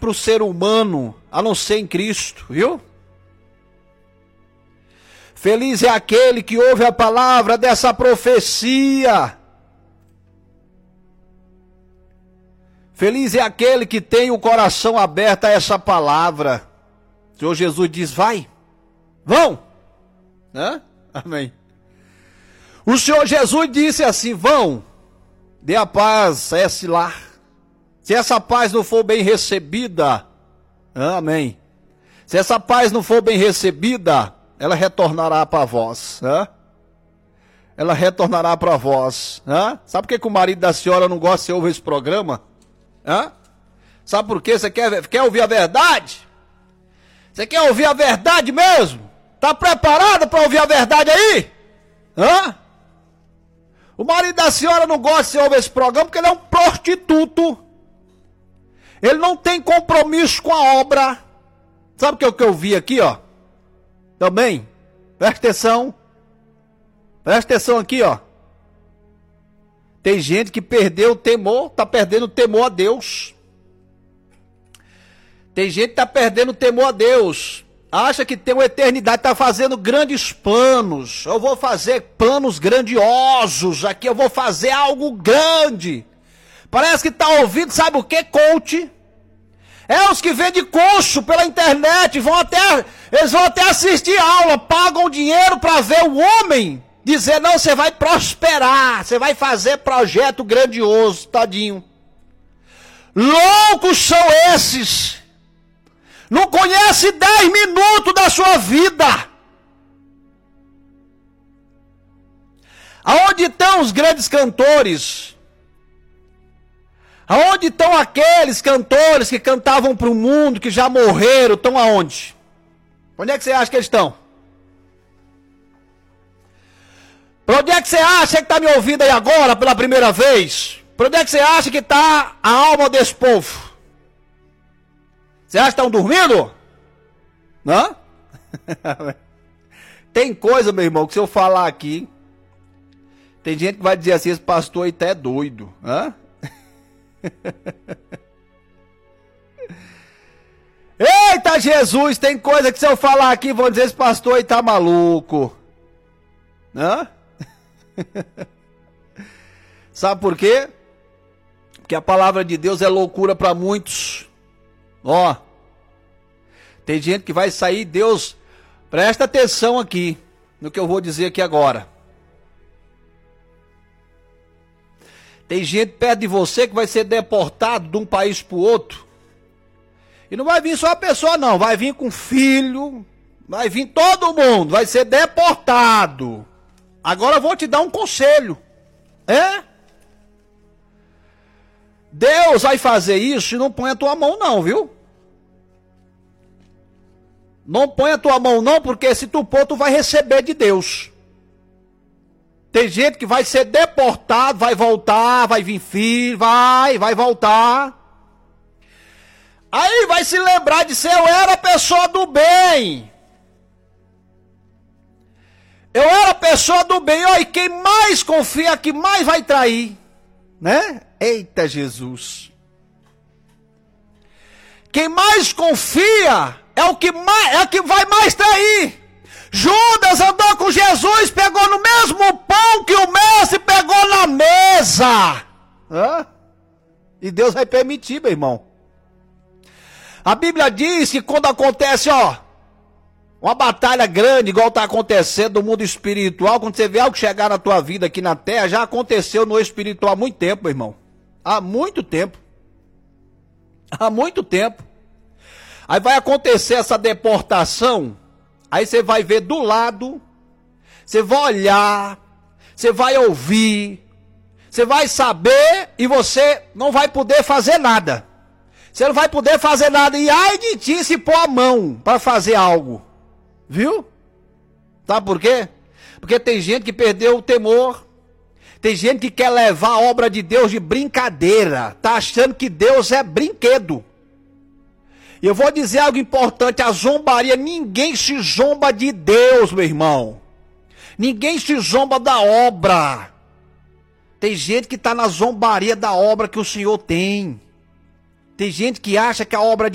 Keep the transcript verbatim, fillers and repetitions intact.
para o ser humano, a não ser em Cristo, viu? Feliz é aquele que ouve a palavra dessa profecia. Feliz é aquele que tem o coração aberto a essa palavra. O Senhor Jesus diz, vai, vão. Hã? Amém. O Senhor Jesus disse assim, vão, dê a paz a esse lar. Se essa paz não for bem recebida, amém. Se essa paz não for bem recebida, ela retornará para vós. Hã? Ela retornará para vós. Hã? Sabe por que, que o marido da senhora não gosta de ouvir esse programa? Hã? Sabe por quê? Você quer, quer ouvir a verdade? Você quer ouvir a verdade mesmo? Está preparado para ouvir a verdade aí? Hã? O marido da senhora não gosta de ouvir esse programa porque ele é um prostituto. Ele não tem compromisso com a obra. Sabe o que, que eu vi aqui, ó? Também. Presta atenção. Presta atenção aqui, ó. Tem gente que perdeu o temor, tá perdendo o temor a Deus. Tem gente que tá perdendo o temor a Deus. Acha que tem uma eternidade, tá fazendo grandes planos. Eu vou fazer planos grandiosos aqui, eu vou fazer algo grande. Parece que tá ouvindo, sabe o que, coach? É os que vendem curso pela internet, vão até, eles vão até assistir aula, pagam dinheiro para ver o homem dizer, não, você vai prosperar, você vai fazer projeto grandioso, tadinho. Loucos são esses. Não conhece dez minutos da sua vida. Aonde estão os grandes cantores? Aonde estão aqueles cantores que cantavam para o mundo, que já morreram, estão aonde? Onde é que você acha que eles estão? Para onde é que você acha que está me ouvindo aí agora, pela primeira vez? Para onde é que você acha que está a alma desse povo? Você acha que estão dormindo? Não? Tem coisa, meu irmão, que se eu falar aqui, tem gente que vai dizer assim, esse pastor aí tá é doido. Hã? Eita Jesus, tem coisa que se eu falar aqui, vão dizer, esse pastor aí tá maluco. Hã? Sabe por quê? Porque a palavra de Deus é loucura para muitos. Ó, tem gente que vai sair, Deus, presta atenção aqui, no que eu vou dizer aqui agora. Tem gente perto de você que vai ser deportado de um país para o outro. E não vai vir só a pessoa não, vai vir com filho, vai vir todo mundo, vai ser deportado. Agora eu vou te dar um conselho, é? Deus vai fazer isso e não põe a tua mão não, viu? Não põe a tua mão não, porque se tu pôr, tu vai receber de Deus. Tem gente que vai ser deportado, vai voltar, vai vir filho, vai, vai voltar. Aí vai se lembrar de ser, eu era pessoa do bem. Eu era pessoa do bem, ó, e quem mais confia, que mais vai trair, né? Eita Jesus. Quem mais confia é o que, mais, é o que vai mais trair. Judas andou com Jesus, pegou no mesmo pão que o mestre pegou na mesa. Hã? E Deus vai permitir, meu irmão. A Bíblia diz que quando acontece, ó, uma batalha grande, igual está acontecendo no mundo espiritual, quando você vê algo chegar na tua vida aqui na terra, já aconteceu no espiritual há muito tempo, meu irmão. Há muito tempo. Há muito tempo. Aí vai acontecer essa deportação, aí você vai ver do lado, você vai olhar, você vai ouvir, você vai saber e você não vai poder fazer nada. Você não vai poder fazer nada e ai de ti se pôr a mão para fazer algo. Viu? Sabe por quê? Porque tem gente que perdeu o temor. Tem gente que quer levar a obra de Deus de brincadeira. Tá achando que Deus é brinquedo. E eu vou dizer algo importante, a zombaria, ninguém se zomba de Deus, meu irmão. Ninguém se zomba da obra. Tem gente que está na zombaria da obra que o Senhor tem. Tem gente que acha que a obra de